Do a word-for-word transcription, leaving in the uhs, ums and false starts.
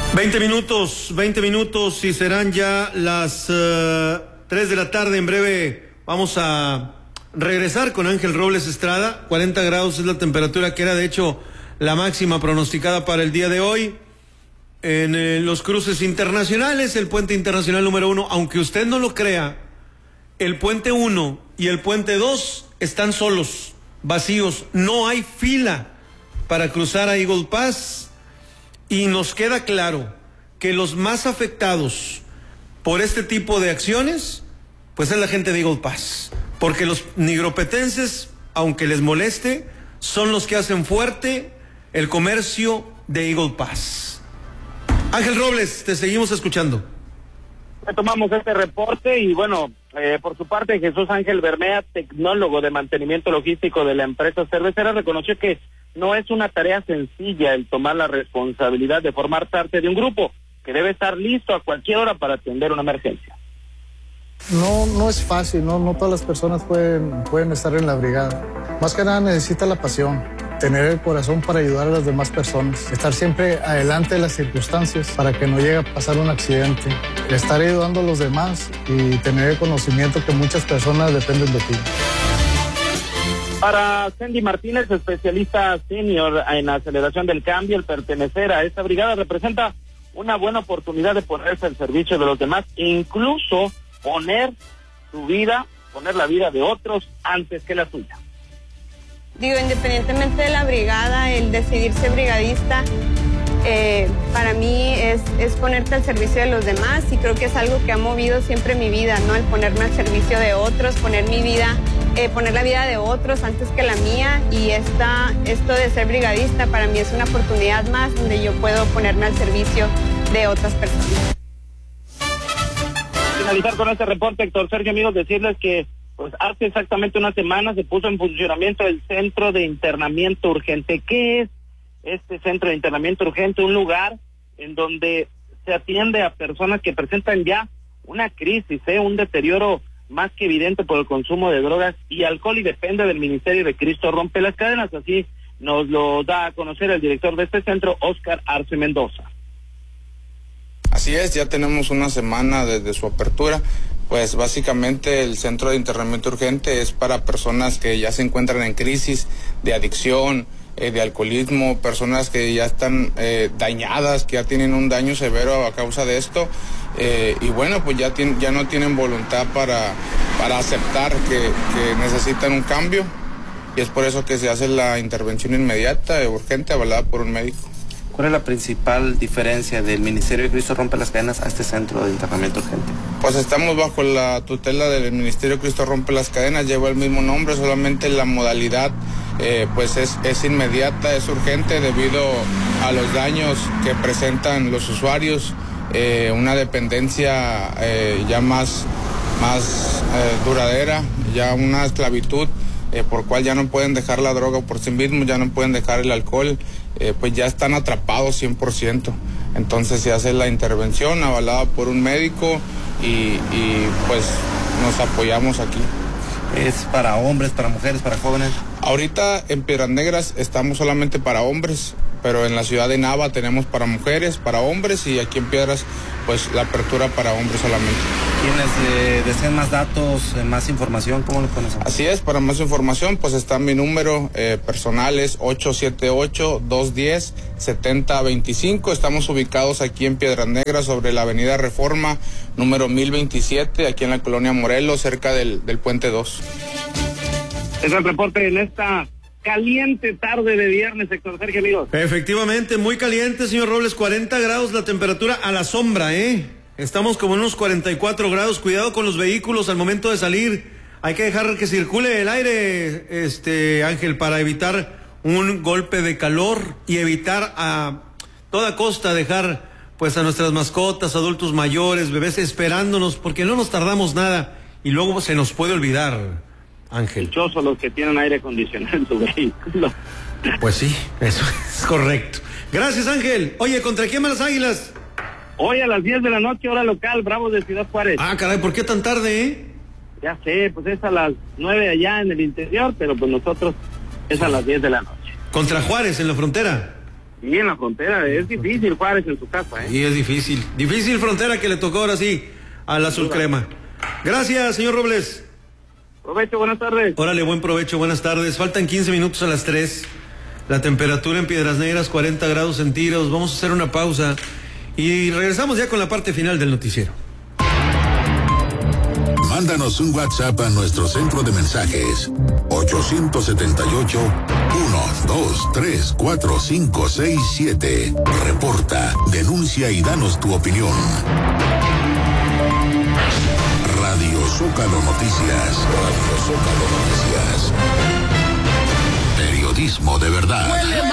veinte minutos, veinte minutos y serán ya las uh, tres de la tarde. En breve vamos a regresar con Ángel Robles Estrada. cuarenta grados es la temperatura que era de hecho la máxima pronosticada para el día de hoy. En eh, los cruces internacionales, el puente internacional número uno, aunque usted no lo crea, el puente uno y el puente dos están solos, vacíos, no hay fila para cruzar a Eagle Pass, y nos queda claro que los más afectados por este tipo de acciones, pues es la gente de Eagle Pass, porque los nigropetenses, aunque les moleste, son los que hacen fuerte el comercio de Eagle Pass. Ángel Robles, te seguimos escuchando. Tomamos este reporte y bueno, eh, por su parte Jesús Ángel Bermea, tecnólogo de mantenimiento logístico de la empresa cervecera, reconoció que no es una tarea sencilla el tomar la responsabilidad de formar parte de un grupo que debe estar listo a cualquier hora para atender una emergencia. No, no es fácil, no, no todas las personas pueden, pueden estar en la brigada. Más que nada necesita la pasión, tener el corazón para ayudar a las demás personas, estar siempre adelante de las circunstancias para que no llegue a pasar un accidente, estar ayudando a los demás y tener el conocimiento que muchas personas dependen de ti. Para Sandy Martínez, especialista senior en aceleración del cambio, el pertenecer a esta brigada representa una buena oportunidad de ponerse al servicio de los demás e incluso poner su vida, poner la vida de otros antes que la suya. Digo, independientemente de la brigada, el decidir ser brigadista, eh, para mí es, es ponerte al servicio de los demás, y creo que es algo que ha movido siempre mi vida, ¿no? El ponerme al servicio de otros, poner mi vida, eh, poner la vida de otros antes que la mía, y esta, esto de ser brigadista para mí es una oportunidad más donde yo puedo ponerme al servicio de otras personas. Finalizar con este reporte, Héctor Sergio, amigos, decirles que pues hace exactamente una semana se puso en funcionamiento el Centro de Internamiento Urgente. ¿Qué es este Centro de Internamiento Urgente? Un lugar en donde se atiende a personas que presentan ya una crisis, ¿eh? un deterioro más que evidente por el consumo de drogas y alcohol, y depende del Ministerio de Cristo Rompe las Cadenas. Así nos lo da a conocer el director de este centro, Óscar Arce Mendoza. Así es, ya tenemos una semana desde su apertura. Pues básicamente el Centro de Internamiento Urgente es para personas que ya se encuentran en crisis de adicción, eh, de alcoholismo, personas que ya están eh, dañadas, que ya tienen un daño severo a causa de esto, eh, y bueno, pues ya, tiene, ya no tienen voluntad para, para aceptar que, que necesitan un cambio, y es por eso que se hace la intervención inmediata, urgente, avalada por un médico. ¿Cuál es la principal diferencia del Ministerio de Cristo Rompe las Cadenas a este centro de internamiento urgente? Pues estamos bajo la tutela del Ministerio de Cristo Rompe las Cadenas, lleva el mismo nombre, solamente la modalidad eh, pues es, es inmediata, es urgente debido a los daños que presentan los usuarios, eh, una dependencia eh, ya más, más eh, duradera, ya una esclavitud. Eh, por cual ya no pueden dejar la droga por sí mismos, ya no pueden dejar el alcohol, eh, pues ya están atrapados cien por ciento. Entonces se hace la intervención avalada por un médico y, y pues nos apoyamos aquí. ¿Es para hombres, para mujeres, para jóvenes? Ahorita en Piedras Negras estamos solamente para hombres, pero en la ciudad de Nava tenemos para mujeres, para hombres, y aquí en Piedras pues la apertura para hombres solamente. ¿Quienes eh, deseen más datos, eh, más información, cómo lo conocen? Así es, para más información pues está mi número eh, personal, es ocho siete ocho, dos uno cero, siete cero dos cinco. Estamos ubicados aquí en Piedras Negras sobre la avenida Reforma número mil veintisiete, aquí en la colonia Morelos, cerca del, del puente dos. Es el reporte en esta caliente tarde de viernes, Héctor Sergio, amigos. Efectivamente, muy caliente, señor Robles, cuarenta grados la temperatura a la sombra, ¿eh? Estamos como en unos cuarenta y cuatro grados, cuidado con los vehículos al momento de salir, hay que dejar que circule el aire, este Ángel, para evitar un golpe de calor y evitar a toda costa dejar pues a nuestras mascotas, adultos mayores, bebés esperándonos, porque no nos tardamos nada y luego se nos puede olvidar, Ángel. Dichosos los que tienen aire acondicionado en su vehículo. Pues sí, eso es correcto. Gracias, Ángel. Oye, ¿contra quién van las Águilas? Hoy a las diez de la noche, hora local, Bravos de Ciudad Juárez. Ah, caray, ¿por qué tan tarde, eh? Ya sé, pues es a las nueve allá en el interior, pero pues nosotros es a las diez de la noche. Contra Juárez, en la frontera. Sí, en la frontera, es difícil Juárez en su casa, ¿eh? Y es difícil, difícil frontera que le tocó ahora sí al azul crema. Gracias, señor Robles. Provecho, buenas tardes. Órale, buen provecho, buenas tardes. Faltan quince minutos a las tres. La temperatura en Piedras Negras, cuarenta grados centígrados. Vamos a hacer una pausa y regresamos ya con la parte final del noticiero. Mándanos un WhatsApp a nuestro centro de mensajes ocho siete ocho, uno dos tres cuatro cinco seis siete. Reporta, denuncia y danos tu opinión. Radio Zócalo Noticias. Radio Zócalo Noticias. Periodismo de verdad.